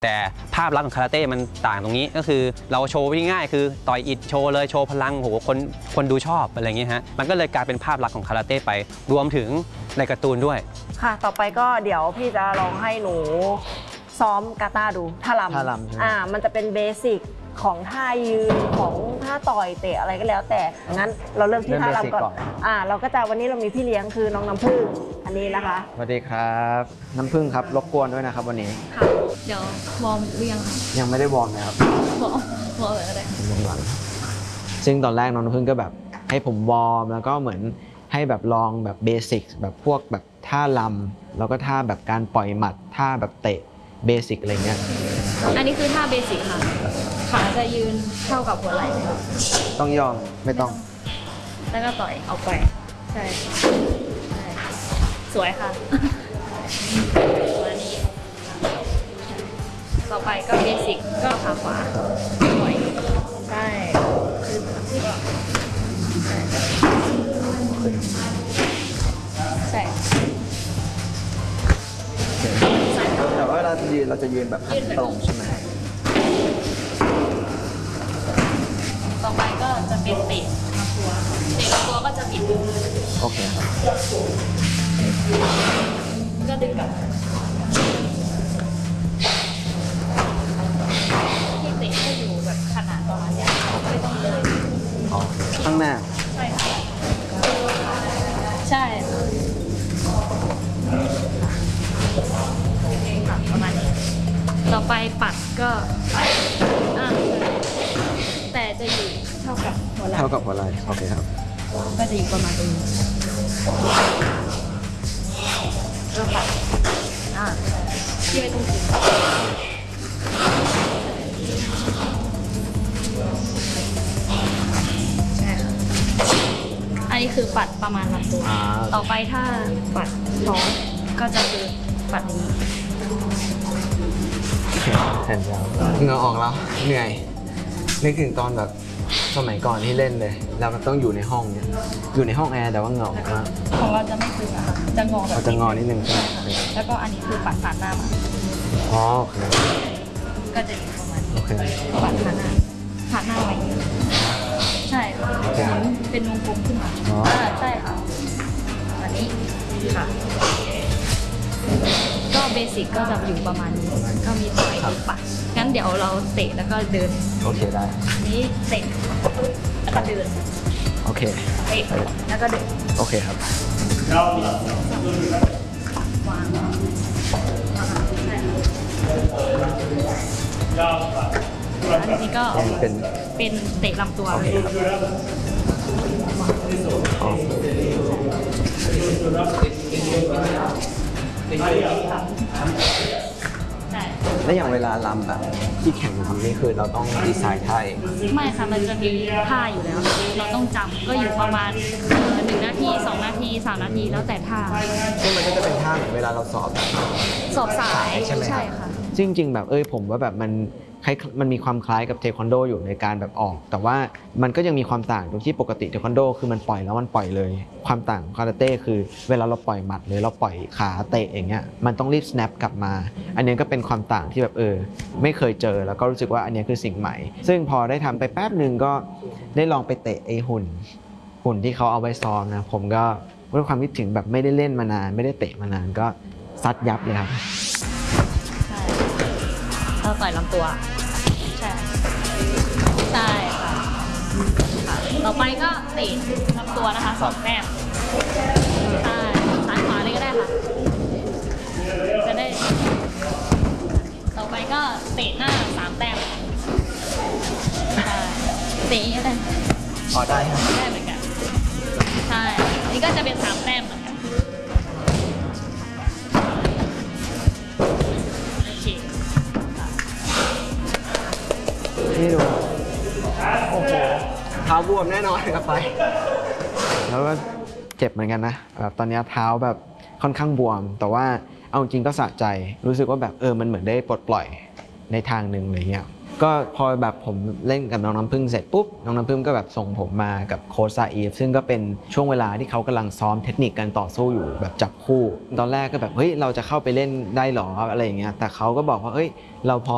แต่ภาพลักษณ์ของคาราเต้มันต่างตรงนี้ก็คือเราโชว์ง่ายๆคือต่อยอิฐโชว์เลยโชว์พลังโหคนดูชอบอะไรอย่างเงี้ยฮะมันก็เลยกลายเป็นภาพลักษณ์ของคาราเต้ไปรวมถึงในการ์ตูนด้วยค่ะต่อไปก็เดี๋ยวพี่จะลองให้หนูซ้อมกาตาดูท่าลำมันจะเป็นเบสิกของท่ายืนของท่าต่อยเตะอะไรก็แล้วแต่งั้นเราเริ่มที่ท่าลำก่อนเราก็จะวันนี้เรามีพี่เลี้ยงคือน้องน้ำผึ้งอันนี้นะคะสวัสดีครับน้ำผึ้งครับรบกวนด้วยนะครับวันนี้ค่ะเดี๋ยววอร์มหรือยังคะยังไม่ได้วอร์มนะครับวอร์มเลยก็ได้ผมหลังซึ่งตอนแรกน้องน้ำผึ้งก็แบบให้ผมวอร์มแล้วก็เหมือนให้แบบลองแบบเบสิกแบบพวกแบบท่าลำแล้วก็ท่าแบบการปล่อยหมัดท่าแบบเตะเบสิกอะไรเงี้ยอันนี้คือท่าเบสิกค่ะขาจะยืนเท่ากับหัวไหล่ไหมคะต้องยอมไม่ต้องแล้วก็ต่อยเอาไปใช่สวยค่ะวันนี้ต่อไปก็เบสิกก็ขาขวาปล่อยใช่ใช่แต่ว่าเราจะยืนแบบตรงใช่ไหมต่อไปก็จะเป็นเตะลำตัวก็จะบิดโอเคครับก็ดึงกลับที่เตะก็อยู่แบบขนาดประมาณนี้ไม่ต้องเลยข้างหน้าใช่ค่ะใช่ประมาณนี้ต่อไปปัดก็แต่จะอยู่เท่ากับหัวไหล่โอเคครับก็จะอยู่ประมาณตรงนี้ก็ปัดที่ไม่ต้องถึงใช่ค่ะอันนี้คือปัดประมาณลำตัวต่อไปถ้าปัดท้องก็จะคือปัดนี้เห็นแล้วเหงื่อออกแล้วเหนื่อยนึกถึงตอนแบบสมัยก่อนที่เล่นเลยเราก็ต้องอยู่ในห้องเนี่ยอยู่ในห้องแอร์แต่ว่าเหงื่อออกมากของเราจะไม่คือนะคะจะงอแบบจะงอนิดนึงใช่ไหมแล้วก็อันนี้คือปัดผ่านหน้ามาอ๋อโอเคก็จะอยู่ประมาณนี้ปัดผ่านหน้าไว้ใช่ค่ะเป็นวงกลมขึ้นมาใช่ค่ะอันนี้ค่ะก็เบสิกก็จะอยู่ประมาณนี้ก็มีต่อยปัดงั้นเดี๋ยวเราเตะแล้วก็เดินโอเคได้นี้เตะแล้วก็เดินโอเคเตะแล้วก็เดินโอเคครับวางอันนี้ก็เป็นเตะลำตัวเลยแล้วอย่างเวลาลำแบบที่แข่งทำนี่คือเราต้องดีไซน์ท่าไม่ค่ะมันจะมีท่าอยู่แล้วเราต้องจำก็อยู่ประมาณ1 นาที 2 นาที 3 นาทีแล้วแต่ท่าซึ่งมันก็จะเป็นท่าเหมือนเวลาเราสอบสายใช่ไหมใช่ค่ะจริงๆแบบผมว่าแบบมันมีความคล้ายกับเทควันโดอยู่ในการแบบออกแต่ว่ามันก็ยังมีความต่างตรงที่ปกติเทควันโดคือมันปล่อยแล้วมันปล่อยเลยความต่างของคาราเต้คือเวลาเราปล่อยหมัดหรือเราปล่อยขาเตะอย่างเงี้ยมันต้องรีบ snap กลับมาอันนี้ก็เป็นความต่างที่แบบไม่เคยเจอแล้วก็รู้สึกว่าอันนี้คือสิ่งใหม่ซึ่งพอได้ทำไปแป๊บนึงก็ได้ลองไปเตะไอ้หุ่นที่เขาเอาไว้ซ้อมนะผมก็ด้วยความคิดถึงแบบไม่ได้เล่นมานานไม่ได้เตะมานานก็ซัดยับเลยครับใช่เราต่อยลำตัวใช่ค่ะต่อไปก็เตะลำตัวนะคะ2 แต้มใช่ซ้ายขวาเลยก็ได้ค่ะจะได้ต่อไปก็เตะหน้า3 แต้มเตะก็ได้ได้เหมือนกันใช่นี่ก็จะเป็น3 แต้มเหมือนกันโอเคนี่ดูโอ้โหเท้าบวมแน่นอนกับไปแล้วก็เจ็บเหมือนกันนะแบบตอนนี้เท้าแบบค่อนข้างบวมแต่ว่าเอาจริงก็สะใจรู้สึกว่าแบบมันเหมือนได้ปลดปล่อยในทางหนึ่งอะไรเงี้ยก็พอแบบผมเล่นกับน้องน้ำผึ้งเสร็จปุ๊บน้องน้ำผึ้งก็แบบส่งผมมากับโค้ชซาอีฟซึ่งก็เป็นช่วงเวลาที่เขากำลังซ้อมเทคนิคการต่อสู้อยู่แบบจับคู่ตอนแรกก็แบบเราจะเข้าไปเล่นได้หรออะไรอย่างเงี้ยแต่เขาก็บอกว่าเราพร้อม